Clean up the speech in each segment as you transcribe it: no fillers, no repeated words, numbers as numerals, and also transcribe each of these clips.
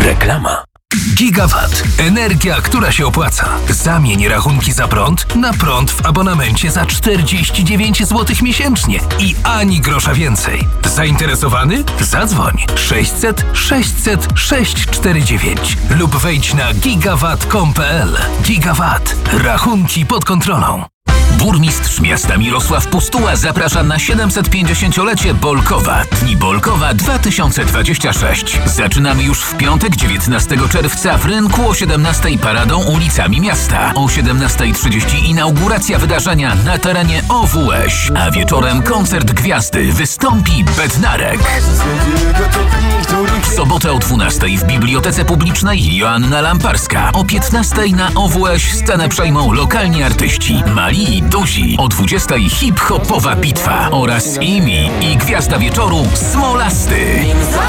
Reklama. Gigawatt. Energia, która się opłaca. Zamień rachunki za prąd na prąd w abonamencie za 49 zł miesięcznie i ani grosza więcej. Zainteresowany? Zadzwoń 600 600 649 lub wejdź na gigawatt.com.pl. Gigawatt. Rachunki pod kontrolą. Burmistrz miasta Mirosław Pustuła zaprasza na 750-lecie Bolkowa. Dni Bolkowa 2026. Zaczynamy już w piątek 19 czerwca w rynku o 17:00 paradą ulicami miasta. O 17:30 inauguracja wydarzenia na terenie OWŚ, a wieczorem koncert gwiazdy wystąpi Bednarek. W sobotę o 12:00 w Bibliotece Publicznej Joanna Lamparska. O 15:00 na OWŚ scenę przejmą lokalni artyści Mali i Duzi. O 20:00 hip-hopowa bitwa oraz Imi i gwiazda wieczoru Smolasty.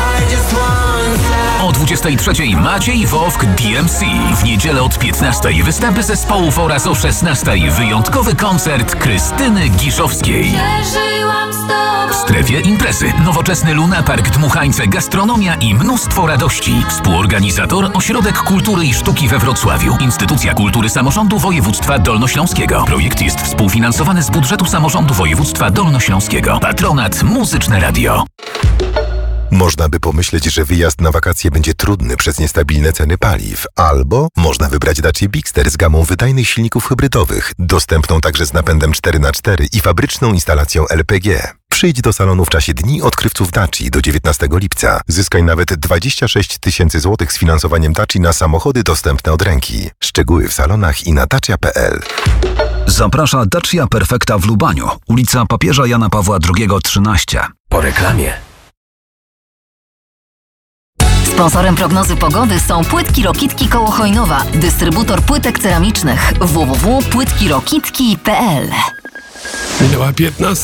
O 23:00 Maciej Wowk DMC. W niedzielę od 15:00 występy zespołów oraz o 16:00 wyjątkowy koncert Krystyny Giszowskiej. W strefie imprezy nowoczesny lunapark Dmuchańce, gastronomia i mnóstwo radości. Współorganizator Ośrodek Kultury i Sztuki we Wrocławiu. Instytucja Kultury Samorządu Województwa Dolnośląskiego. Projekt jest współfinansowany z budżetu Samorządu Województwa Dolnośląskiego. Patronat Muzyczne Radio. Można by pomyśleć, że wyjazd na wakacje będzie trudny przez niestabilne ceny paliw. Albo można wybrać Dacia Bigster z gamą wydajnych silników hybrydowych, dostępną także z napędem 4x4 i fabryczną instalacją LPG. Przyjdź do salonu w czasie Dni Odkrywców Daci do 19 lipca. Zyskaj nawet 26 000 złotych z finansowaniem Daci na samochody dostępne od ręki. Szczegóły w salonach i na dacia.pl. Zaprasza Dacia Perfecta w Lubaniu, ulica Papieża Jana Pawła II 13. Po reklamie. Sponsorem prognozy pogody są Płytki Rokitki koło Chojnowa, dystrybutor płytek ceramicznych www.płytkirokitki.pl. Minęła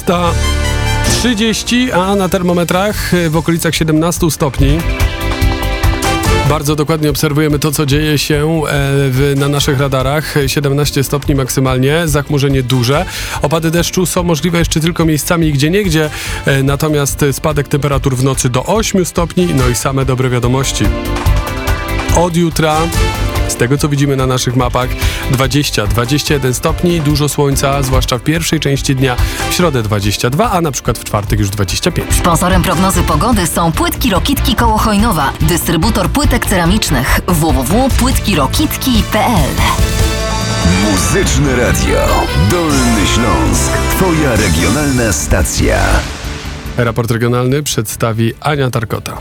15:30, a na termometrach w okolicach 17 stopni. Bardzo dokładnie obserwujemy to, co dzieje się na naszych radarach. 17 stopni maksymalnie, zachmurzenie duże. Opady deszczu są możliwe jeszcze tylko miejscami gdzieniegdzie, natomiast spadek temperatur w nocy do 8 stopni, no i same dobre wiadomości. Od jutra, z tego co widzimy na naszych mapach, 20-21 stopni, dużo słońca, zwłaszcza w pierwszej części dnia, w środę 22, a na przykład w czwartek już 25. Sponsorem prognozy pogody są Płytki Rokitki koło Chojnowa, dystrybutor płytek ceramicznych www.płytkirokitki.pl. Muzyczne Radio. Dolny Śląsk. Twoja regionalna stacja. Raport regionalny przedstawi Ania Tarkota.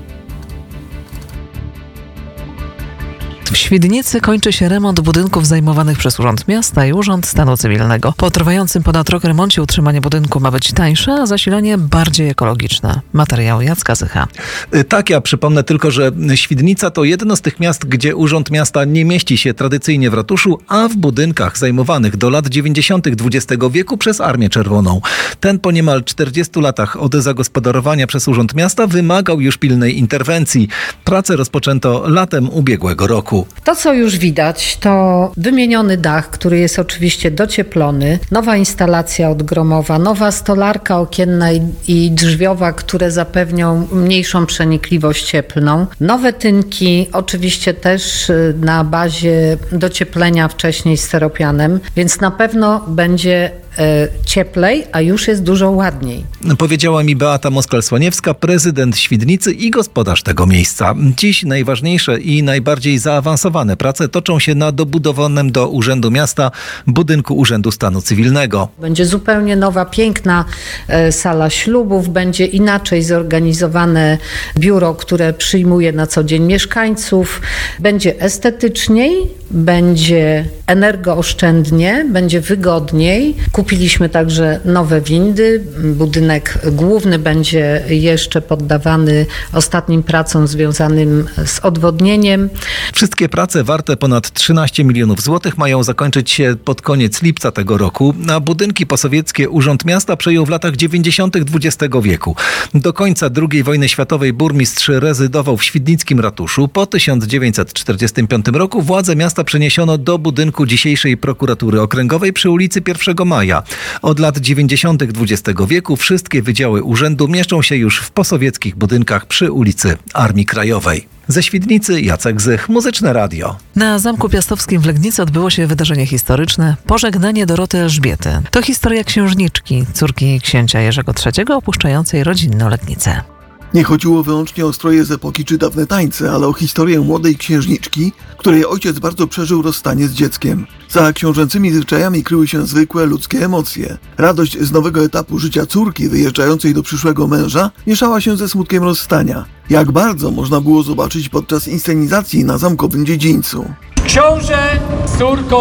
W Świdnicy kończy się remont budynków zajmowanych przez Urząd Miasta i Urząd Stanu Cywilnego. Po trwającym ponad rok remoncie utrzymanie budynku ma być tańsze, a zasilanie bardziej ekologiczne. Materiał Jacka Zycha. Tak, ja przypomnę tylko, że Świdnica to jedno z tych miast, gdzie Urząd Miasta nie mieści się tradycyjnie w ratuszu, a w budynkach zajmowanych do lat 90. XX wieku przez Armię Czerwoną. Ten po niemal 40 latach od zagospodarowania przez Urząd Miasta wymagał już pilnej interwencji. Pracę rozpoczęto latem ubiegłego roku. To, co już widać, to wymieniony dach, który jest oczywiście docieplony, nowa instalacja odgromowa, nowa stolarka okienna i drzwiowa, które zapewnią mniejszą przenikliwość cieplną, nowe tynki, oczywiście też na bazie docieplenia wcześniej steropianem, więc na pewno będzie cieplej, a już jest dużo ładniej. Powiedziała mi Beata Moskal-Słaniewska, prezydent Świdnicy i gospodarz tego miejsca. Dziś najważniejsze i najbardziej zaawansowane prace toczą się na dobudowanym do Urzędu Miasta budynku Urzędu Stanu Cywilnego. Będzie zupełnie nowa, piękna sala ślubów, będzie inaczej zorganizowane biuro, które przyjmuje na co dzień mieszkańców. Będzie estetyczniej, będzie energooszczędnie, będzie wygodniej. Kupiliśmy także nowe windy. Budynek główny będzie jeszcze poddawany ostatnim pracom związanym z odwodnieniem. Wszystkie prace warte ponad 13 milionów złotych mają zakończyć się pod koniec lipca tego roku, a budynki posowieckie Urząd Miasta przejął w latach 90. XX wieku. Do końca II wojny światowej burmistrz rezydował w świdnickim ratuszu. Po 1945 roku władze miasta przeniesiono do budynku dzisiejszej prokuratury okręgowej przy ulicy 1 Maja. Od lat 90. XX wieku wszystkie wydziały urzędu mieszczą się już w posowieckich budynkach przy ulicy Armii Krajowej. Ze Świdnicy Jacek Zych, Muzyczne Radio. Na Zamku Piastowskim w Legnicy odbyło się wydarzenie historyczne Pożegnanie Doroty Elżbiety. To historia księżniczki, córki księcia Jerzego III, opuszczającej rodzinną Legnicę. Nie chodziło wyłącznie o stroje z epoki czy dawne tańce, ale o historię młodej księżniczki, której ojciec bardzo przeżył rozstanie z dzieckiem. Za książęcymi zwyczajami kryły się zwykłe ludzkie emocje. Radość z nowego etapu życia córki wyjeżdżającej do przyszłego męża mieszała się ze smutkiem rozstania. Jak bardzo można było zobaczyć podczas inscenizacji na zamkowym dziedzińcu. Książę z córką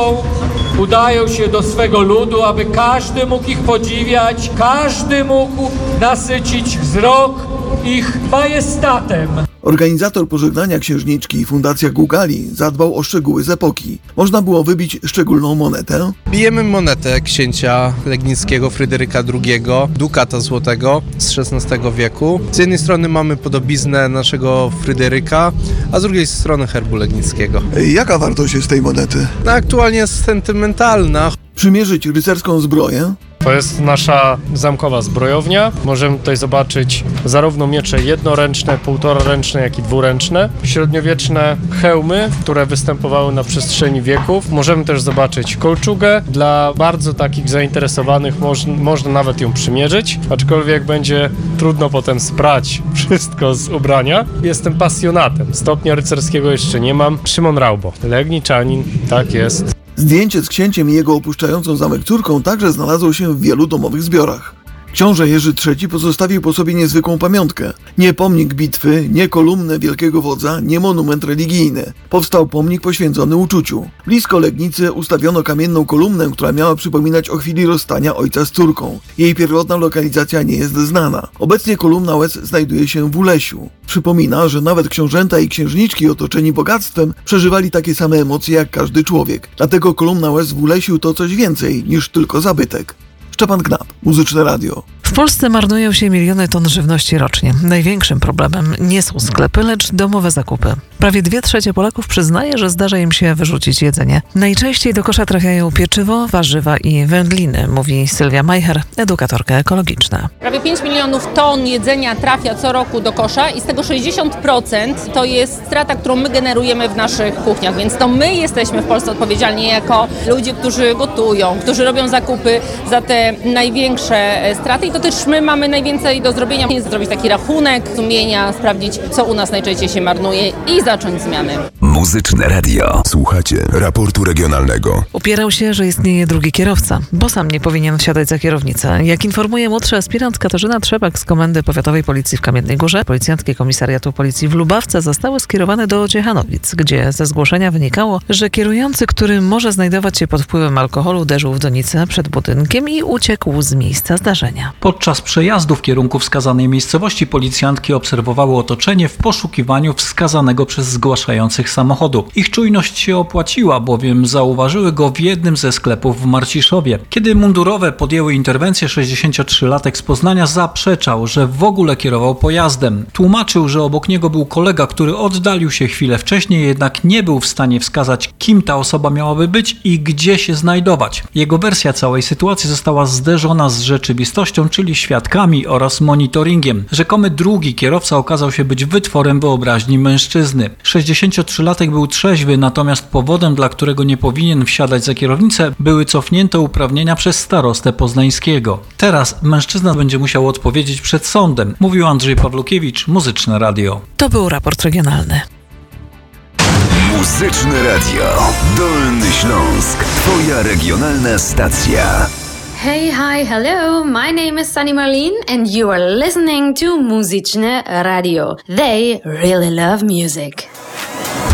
udają się do swego ludu, aby każdy mógł ich podziwiać, każdy mógł nasycić wzrok ich majestatem. Organizator pożegnania księżniczki, Fundacja Gugali, zadbał o szczegóły z epoki. Można było wybić szczególną monetę. Bijemy monetę księcia legnickiego Fryderyka II, dukata złotego z XVI wieku. Z jednej strony mamy podobiznę naszego Fryderyka, a z drugiej strony herbu legnickiego. Jaka wartość jest tej monety? Aktualnie jest sentymentalna. Przymierzyć rycerską zbroję. To jest nasza zamkowa zbrojownia. Możemy tutaj zobaczyć zarówno miecze jednoręczne, półtoraręczne, jak i dwuręczne. Średniowieczne hełmy, które występowały na przestrzeni wieków. Możemy też zobaczyć kolczugę. Dla bardzo takich zainteresowanych można nawet ją przymierzyć, aczkolwiek będzie trudno potem sprać wszystko z ubrania. Jestem pasjonatem. Stopnia rycerskiego jeszcze nie mam. Szymon Raubo, legniczanin, tak jest. Zdjęcie z księciem i jego opuszczającą zamek córką także znalazło się w wielu domowych zbiorach. Książę Jerzy III pozostawił po sobie niezwykłą pamiątkę. Nie pomnik bitwy, nie kolumnę wielkiego wodza, nie monument religijny. Powstał pomnik poświęcony uczuciu. Blisko Legnicy ustawiono kamienną kolumnę, która miała przypominać o chwili rozstania ojca z córką. Jej pierwotna lokalizacja nie jest znana. Obecnie kolumna łez znajduje się w Ulesiu. Przypomina, że nawet książęta i księżniczki otoczeni bogactwem przeżywali takie same emocje jak każdy człowiek. Dlatego kolumna łez w Ulesiu to coś więcej niż tylko zabytek. Szczepan Knap, Muzyczne Radio. W Polsce marnują się miliony ton żywności rocznie. Największym problemem nie są sklepy, lecz domowe zakupy. Prawie 2/3 Polaków przyznaje, że zdarza im się wyrzucić jedzenie. Najczęściej do kosza trafiają pieczywo, warzywa i wędliny, mówi Sylwia Majcher, edukatorka ekologiczna. Prawie 5 milionów ton jedzenia trafia co roku do kosza i z tego 60% to jest strata, którą my generujemy w naszych kuchniach, więc to my jesteśmy w Polsce odpowiedzialni jako ludzie, którzy gotują, którzy robią zakupy za te największe straty i to też my mamy najwięcej do zrobienia, jest zrobić taki rachunek sumienia, sprawdzić, co u nas najczęściej się marnuje i zacząć zmiany. Muzyczne Radio. Słuchacie raportu regionalnego. Upierał się, że istnieje drugi kierowca, bo sam nie powinien wsiadać za kierownicę. Jak informuje młodszy aspirant Katarzyna Trzebak z Komendy Powiatowej Policji w Kamiennej Górze, policjantki Komisariatu Policji w Lubawce zostały skierowane do Ciechanowic, gdzie ze zgłoszenia wynikało, że kierujący, który może znajdować się pod wpływem alkoholu, uderzył w donicę przed budynkiem i uciekł z miejsca zdarzenia. Podczas przejazdu w kierunku wskazanej miejscowości policjantki obserwowały otoczenie w poszukiwaniu wskazanego przez zgłaszających samochodu. Ich czujność się opłaciła, bowiem zauważyły go w jednym ze sklepów w Marciszowie. Kiedy mundurowe podjęły interwencję, 63-latek z Poznania zaprzeczał, że w ogóle kierował pojazdem. Tłumaczył, że obok niego był kolega, który oddalił się chwilę wcześniej, jednak nie był w stanie wskazać, kim ta osoba miałaby być i gdzie się znajdować. Jego wersja całej sytuacji została zderzona z rzeczywistością, czyli świadkami oraz monitoringiem. Rzekomy drugi kierowca okazał się być wytworem wyobraźni mężczyzny. 63-latek był trzeźwy, natomiast powodem, dla którego nie powinien wsiadać za kierownicę, były cofnięte uprawnienia przez starostę poznańskiego. Teraz mężczyzna będzie musiał odpowiedzieć przed sądem, mówił Andrzej Pawlukiewicz, Muzyczne Radio. To był raport regionalny. Muzyczne Radio. Dolny Śląsk. Twoja regionalna stacja. Hey, hi, hello. My name is Sunny Marlene and you are listening to Muzyczne Radio. They really love music.